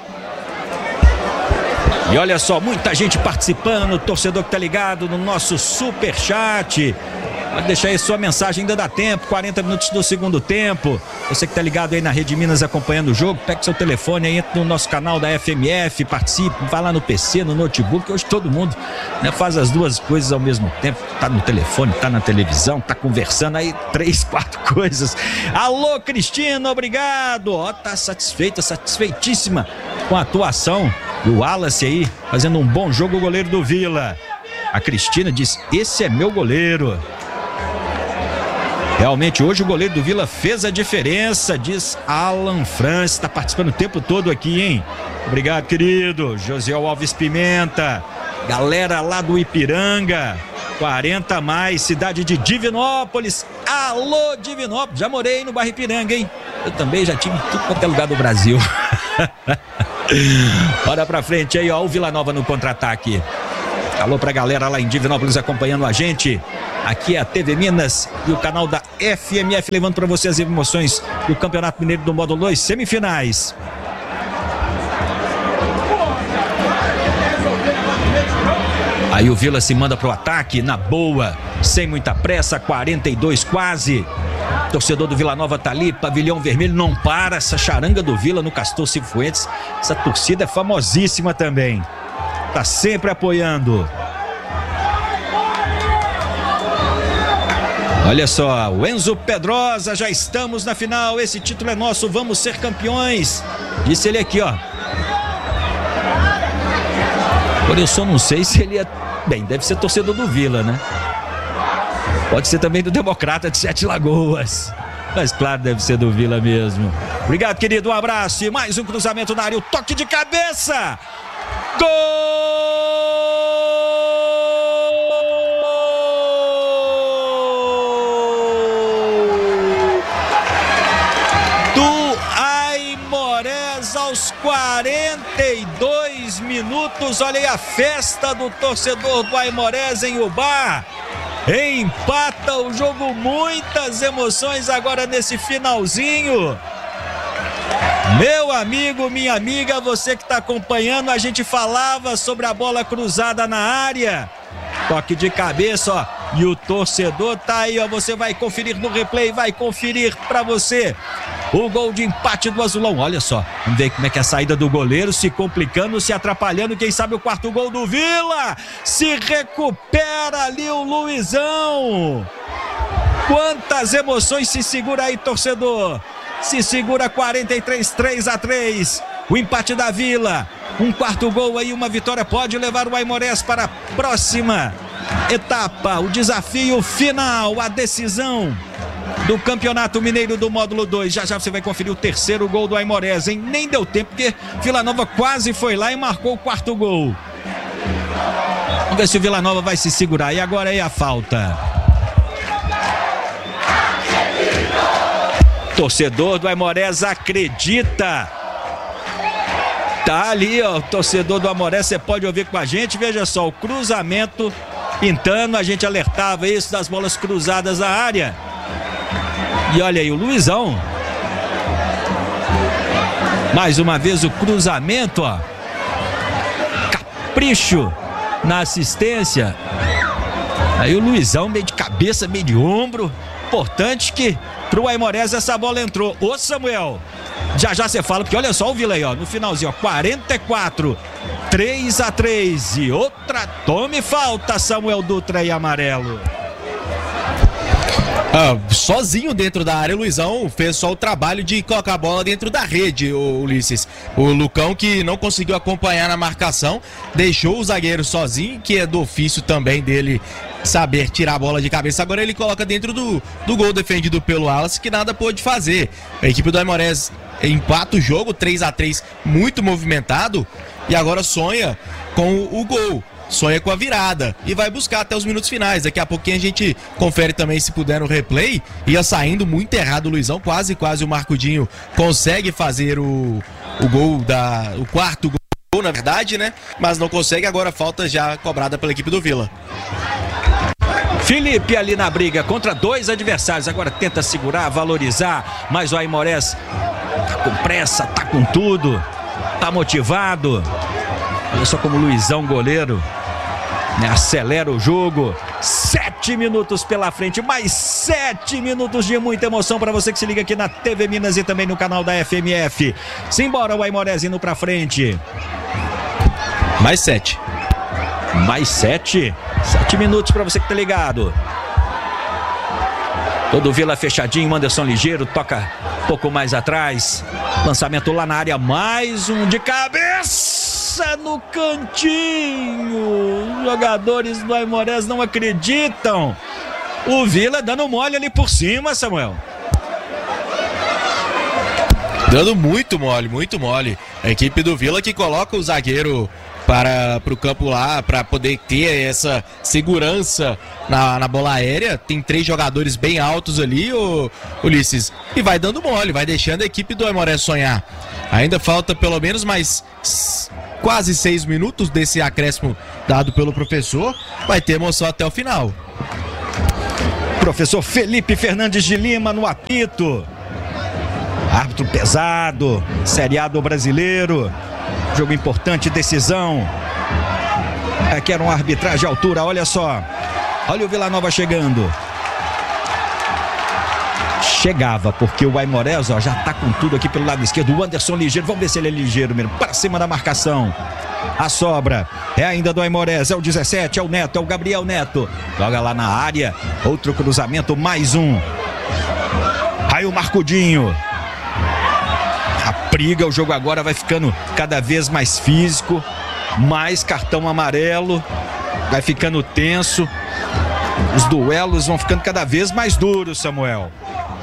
E olha só, muita gente participando, torcedor que tá ligado no nosso superchat. Pode deixar aí sua mensagem, ainda dá tempo, quarenta minutos do segundo tempo. Você que tá ligado aí na Rede Minas acompanhando o jogo, pega seu telefone aí, entra no nosso canal da F M F, participe, vai lá no P C, no notebook. Hoje todo mundo, né, faz as duas coisas ao mesmo tempo. Tá no telefone, tá na televisão, tá conversando aí, três, quatro coisas. Alô, Cristina, obrigado. Ó, tá satisfeita, satisfeitíssima com a atuação do Wallace aí, fazendo um bom jogo, o goleiro do Vila. A Cristina diz, esse é meu goleiro. Realmente hoje o goleiro do Vila fez a diferença, diz Alan Francis, está participando o tempo todo aqui, hein? Obrigado, querido. José Alves Pimenta, galera lá do Ipiranga, quarenta a mais, cidade de Divinópolis. Alô, Divinópolis, já morei no bairro Ipiranga, hein? Eu também já tive em tudo quanto é lugar do Brasil. Bora pra frente aí, ó, o Vila Nova no contra-ataque. Alô pra galera lá em Divinópolis acompanhando a gente. Aqui é a T V Minas e o canal da F M F levando pra você as emoções do Campeonato Mineiro do Módulo dois, semifinais. Aí o Vila se manda pro ataque, na boa, sem muita pressa, quarenta e dois quase. Torcedor do Vila Nova tá ali, pavilhão vermelho, não para. Essa charanga do Vila no Castor Cifuentes, essa torcida é famosíssima também. Tá sempre apoiando. Olha só, o Enzo Pedrosa, já estamos na final, esse título é nosso, vamos ser campeões. Disse ele aqui, ó. Agora eu só não sei se ele é... Bem, deve ser torcedor do Vila, né? Pode ser também do Democrata de Sete Lagoas. Mas claro, deve ser do Vila mesmo. Obrigado, querido, um abraço e mais um cruzamento na área, o toque de cabeça. Gol do Aimorés aos quarenta e dois minutos. Olha aí a festa do torcedor do Aimorés em Ubá. Empata o jogo, muitas emoções agora nesse finalzinho. Meu amigo, minha amiga, você que está acompanhando, a gente falava sobre a bola cruzada na área. Toque de cabeça, ó. E o torcedor tá aí, ó. Você vai conferir no replay, vai conferir para você o gol de empate do Azulão. Olha só, vamos ver como é que é a saída do goleiro, se complicando, se atrapalhando. Quem sabe o quarto gol do Vila. Se recupera ali o Luizão. Quantas emoções, se segura aí, torcedor. Se segura, quarenta e três, três a três. O empate da Vila. Um quarto gol aí, uma vitória pode levar o Aimorés para a próxima etapa. O desafio final, a decisão do Campeonato Mineiro do Módulo dois. Já já você vai conferir o terceiro gol do Aimorés, hein? Nem deu tempo, porque Vila Nova quase foi lá e marcou o quarto gol. Vamos ver se o Vila Nova vai se segurar. E agora aí a falta. Torcedor do Aimorés acredita. Tá ali, ó, o torcedor do Aimorés, você pode ouvir com a gente. Veja só, o cruzamento pintando, a gente alertava isso das bolas cruzadas na área. E olha aí o Luizão. Mais uma vez o cruzamento, ó. Capricho na assistência. Aí o Luizão meio de cabeça, meio de ombro. Importante que pro Aimorés essa bola entrou. Ô Samuel, já já você fala, porque olha só o Vila aí, ó, no finalzinho, ó, quarenta e quatro, três a três. E outra, tome falta, Samuel Dutra e amarelo. Ah, sozinho dentro da área, o Luizão fez só o trabalho de colocar a bola dentro da rede, o Ulisses. O Lucão, que não conseguiu acompanhar na marcação, deixou o zagueiro sozinho, que é do ofício também dele saber tirar a bola de cabeça. Agora ele coloca dentro do, do gol defendido pelo Wallace, que nada pôde fazer. A equipe do Aimorés empata o jogo, três a três, muito movimentado, e agora sonha com o, o gol. Sonha com a virada e vai buscar até os minutos finais. Daqui a pouquinho a gente confere também, se puder, no replay. Ia saindo muito errado o Luizão, quase, quase o Marcudinho consegue fazer o, o gol, da, o quarto gol, na verdade, né? Mas não consegue, agora falta já cobrada pela equipe do Vila. Felipe ali na briga contra dois adversários, agora tenta segurar, valorizar, mas o Aimorés tá com pressa, tá com tudo, tá motivado. Olha só como o Luizão, goleiro, né, acelera o jogo. Sete minutos pela frente, mais sete minutos de muita emoção para você que se liga aqui na T V Minas e também no canal da F M F. Simbora o Aimorés indo pra frente. Mais sete. Mais sete. Sete minutos para você que tá ligado. Todo Vila fechadinho, Anderson ligeiro, toca um pouco mais atrás. Lançamento lá na área, mais um de cabeça no cantinho. Os jogadores do Aimorés não acreditam. O Vila dando mole ali por cima, Samuel. Dando muito mole, muito mole. A equipe do Vila que coloca o zagueiro para o campo lá, para poder ter essa segurança na, na bola aérea. Tem três jogadores bem altos ali, o Ulisses, e vai dando mole, vai deixando a equipe do Aimorés sonhar. Ainda falta pelo menos mais quase seis minutos desse acréscimo dado pelo professor. Vai ter emoção até o final. Professor Felipe Fernandes de Lima no apito. Árbitro pesado, Série A do brasileiro. Jogo importante, decisão. Aqui era uma arbitragem de altura, olha só. Olha o Vila Nova chegando. Chegava, porque o Aimorés, ó, já tá com tudo aqui pelo lado esquerdo. O Anderson ligeiro, vamos ver se ele é ligeiro mesmo. Para cima da marcação. A sobra é ainda do Aimorés, é o dezessete, é o Neto, é o Gabriel Neto. Joga lá na área, outro cruzamento, mais um. Aí o Marcudinho. A briga, o jogo agora vai ficando cada vez mais físico. Mais cartão amarelo. Vai ficando tenso. Os duelos vão ficando cada vez mais duros, Samuel.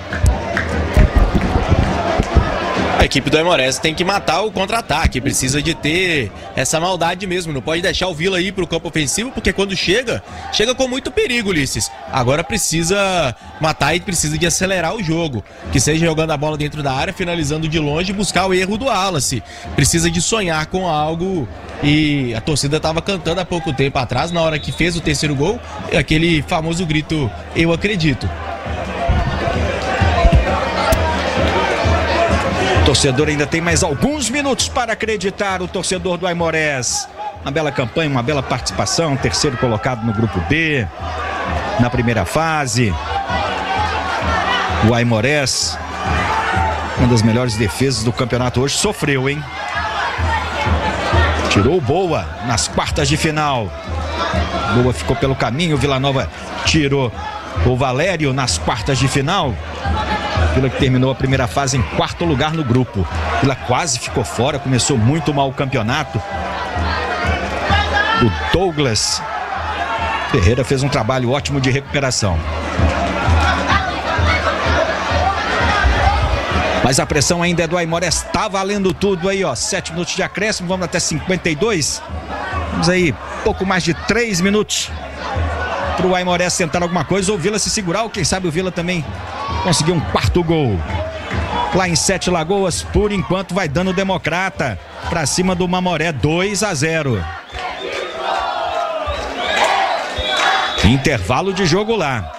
A equipe do Aimorés tem que matar o contra-ataque, precisa de ter essa maldade mesmo, não pode deixar o Vila ir para o campo ofensivo, porque quando chega, chega com muito perigo, Ulisses. Agora precisa matar e precisa de acelerar o jogo, que seja jogando a bola dentro da área, finalizando de longe e buscar o erro do Wallace. Precisa de sonhar com algo, e a torcida estava cantando há pouco tempo atrás, na hora que fez o terceiro gol, aquele famoso grito, eu acredito. O torcedor ainda tem mais alguns minutos para acreditar, o torcedor do Aimorés. Uma bela campanha, uma bela participação, terceiro colocado no grupo B, na primeira fase. O Aimorés, uma das melhores defesas do campeonato hoje, sofreu, hein? Tirou o Boa nas quartas de final. Boa ficou pelo caminho, o Vila Nova tirou o Valério nas quartas de final. Vila que terminou a primeira fase em quarto lugar no grupo. Vila quase ficou fora, começou muito mal o campeonato. O Douglas Ferreira fez um trabalho ótimo de recuperação. Mas a pressão ainda é do Aimorés, tá valendo tudo aí, ó. Sete minutos de acréscimo, vamos até cinquenta e dois. Vamos aí, pouco mais de três minutos pro Aimorés tentar alguma coisa, ou o Vila se segurar, ou quem sabe o Vila também conseguiu um quarto gol. Lá em Sete Lagoas, por enquanto vai dando Democrata pra cima do Mamoré, dois a zero. Intervalo de jogo lá.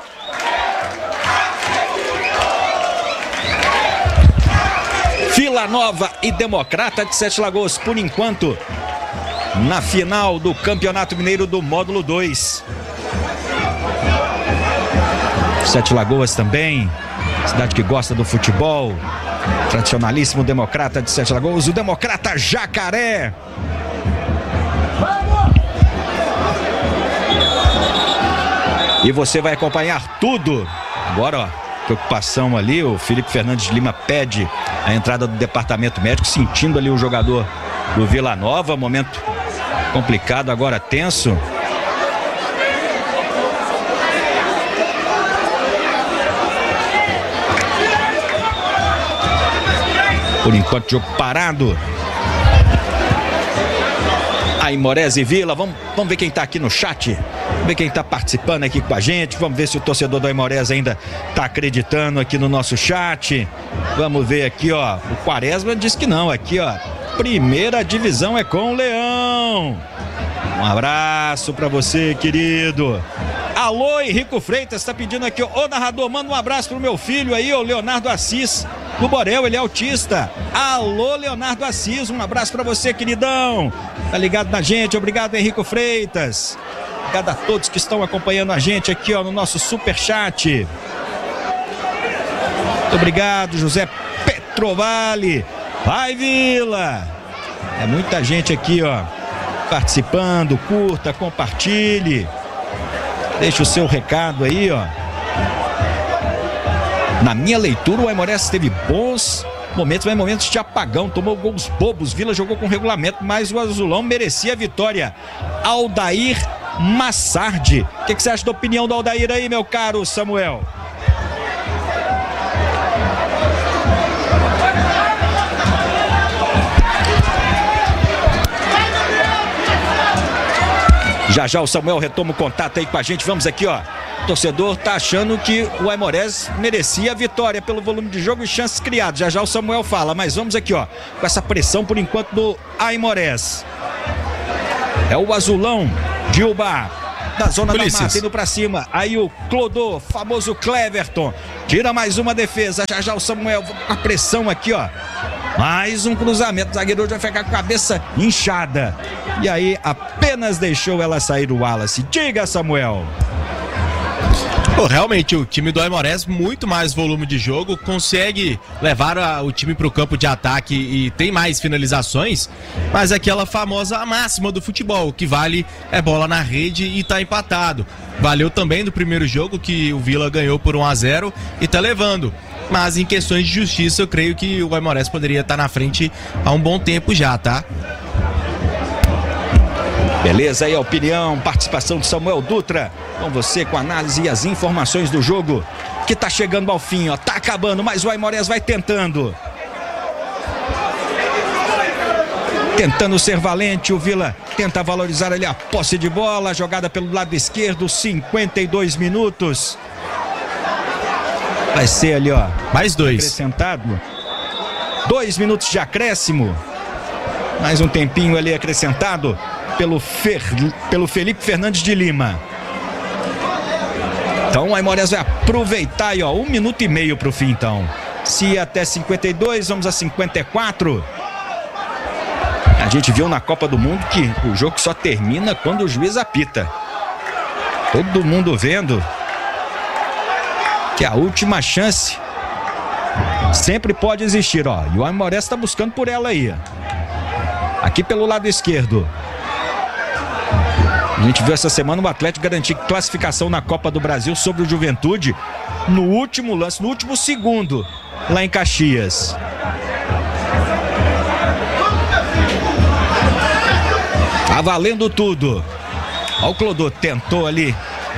Vila Nova e Democrata de Sete Lagoas, por enquanto, na final do Campeonato Mineiro do Módulo dois. Sete Lagoas também, cidade que gosta do futebol, tradicionalíssimo Democrata de Sete Lagoas, o Democrata Jacaré. E você vai acompanhar tudo. Agora, ó, preocupação ali, o Felipe Fernandes de Lima pede a entrada do departamento médico, sentindo ali o jogador do Vila Nova, momento complicado, agora tenso. Por enquanto, jogo parado. Aimorés e Vila, vamos, vamos ver quem tá aqui no chat. Vamos ver quem tá participando aqui com a gente. Vamos ver se o torcedor do Aimorés ainda tá acreditando aqui no nosso chat. Vamos ver aqui, ó. O Quaresma diz que não. Aqui, ó. Primeira divisão é com o Leão. Um abraço pra você, querido. Alô, Henrico Freitas tá pedindo aqui, ó. Ô, narrador, manda um abraço pro meu filho aí, o Leonardo Assis, do Borel, ele é autista. Alô, Leonardo Assis, um abraço pra você, queridão. Tá ligado na gente, obrigado, Henrico Freitas. Obrigado a todos que estão acompanhando a gente aqui, ó, no nosso superchat. Muito obrigado, José Petrovale. Vai, Vila! É muita gente aqui, ó, participando. Curta, compartilhe. Deixa o seu recado aí, ó. Na minha leitura, o Aimorés teve bons momentos, mas momentos de apagão. Tomou gols bobos. Vila jogou com regulamento, mas o Azulão merecia a vitória. Aldair Massardi. O que, que você acha da opinião do Aldair aí, meu caro Samuel? Já já o Samuel retoma o contato aí com a gente. Vamos aqui, ó. O torcedor tá achando que o Aimorés merecia a vitória pelo volume de jogo e chances criadas. Já já o Samuel fala, mas vamos aqui, ó, com essa pressão por enquanto do Aimorés. É o azulão de Ubá, da zona Polícias. da mata, indo pra cima. Aí o Clodô, famoso Cleverton, tira mais uma defesa. Já já o Samuel com a pressão aqui, ó. Mais um cruzamento, o zagueiro vai ficar com a cabeça inchada. E aí apenas deixou ela sair o Wallace. Diga, Samuel. Pô, realmente o time do Aimorés, muito mais volume de jogo, consegue levar a, o time para o campo de ataque e tem mais finalizações, mas aquela famosa máxima do futebol, o que vale é bola na rede e tá empatado. Valeu também do primeiro jogo que o Vila ganhou por um a zero e tá levando. Mas em questões de justiça eu creio que o Aimorés poderia estar na frente há um bom tempo já, tá? Beleza, aí a opinião, participação de Samuel Dutra com você, com a análise e as informações do jogo que tá chegando ao fim, ó, tá acabando, mas o Aimorés vai tentando. Tentando ser valente, o Vila tenta valorizar ali a posse de bola, jogada pelo lado esquerdo, cinquenta e dois minutos. Vai ser ali, ó, mais dois. Acrescentado. Dois minutos de acréscimo. Mais um tempinho ali acrescentado pelo, Fer, pelo Felipe Fernandes de Lima. Então o Aimorés vai aproveitar aí, ó, um minuto e meio pro fim, então. Se ia até cinquenta e dois, vamos a cinquenta e quatro. A gente viu na Copa do Mundo que o jogo só termina quando o juiz apita. Todo mundo vendo que a última chance sempre pode existir, ó. E o Aimorés está buscando por ela aí, ó. Aqui pelo lado esquerdo. A gente viu essa semana o Atlético garantir classificação na Copa do Brasil sobre o Juventude no último lance, no último segundo, lá em Caxias. Tá valendo tudo. Ó, o Clodô tentou ali.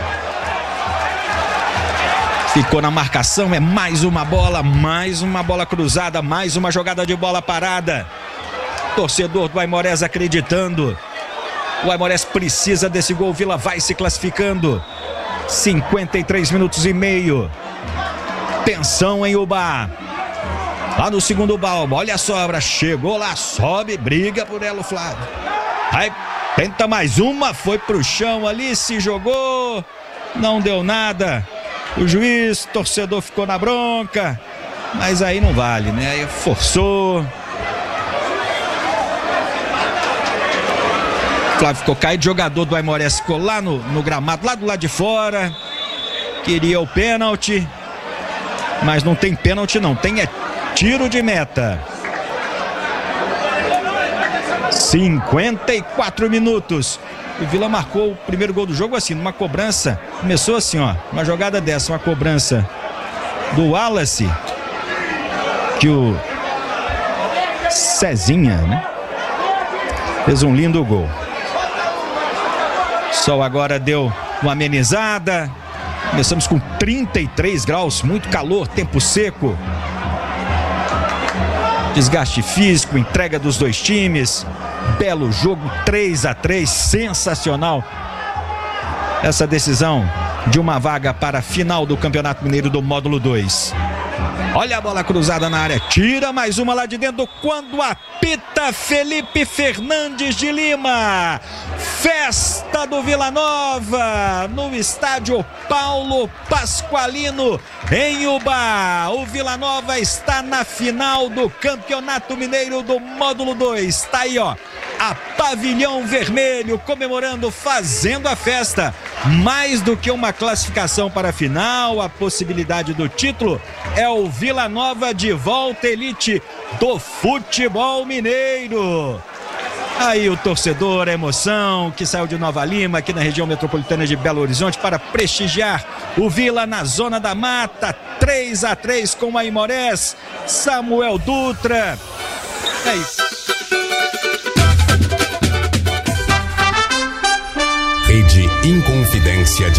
Ficou na marcação, é mais uma bola, mais uma bola cruzada, mais uma jogada de bola parada. Torcedor do Aimorés acreditando. O Aimorés precisa desse gol, o Vila vai se classificando. cinquenta e três minutos e meio. Tensão em Ubá. Lá no segundo balbo, olha a sobra, chegou lá, sobe, briga por ela o Flávio. Aí tenta mais uma, foi pro chão ali, se jogou, não deu nada. O juiz, torcedor ficou na bronca, mas aí não vale, né? Aí forçou. Flávio ficou caído, jogador do Aimorés ficou lá no, no gramado, lá do lado de fora. Queria o pênalti, mas não tem pênalti não, tem é tiro de meta. cinquenta e quatro minutos. O Vila marcou o primeiro gol do jogo assim, numa cobrança. Começou assim, ó, uma jogada dessa, uma cobrança do Wallace, que o Cezinha, né, fez um lindo gol. Sol agora deu uma amenizada. Começamos com trinta e três graus, muito calor, tempo seco. Desgaste físico, entrega dos dois times. Belo jogo, três a três, sensacional. Essa decisão de uma vaga para a final do Campeonato Mineiro do Módulo dois. Olha a bola cruzada na área, tira mais uma lá de dentro quando apita Felipe Fernandes de Lima. Festa do Vila Nova no estádio Paulo Pasqualino em Ubá. O Vila Nova está na final do Campeonato Mineiro do Módulo dois. Está aí, ó, a Pavilhão Vermelho comemorando, fazendo a festa. Mais do que uma classificação para a final, a possibilidade do título é o Vila Nova de volta elite do futebol mineiro. Aí o torcedor, a emoção que saiu de Nova Lima, aqui na região metropolitana de Belo Horizonte, para prestigiar o Vila na Zona da Mata. Três a três com o Aimorés. Samuel Dutra. É isso. Rede Inconfidência de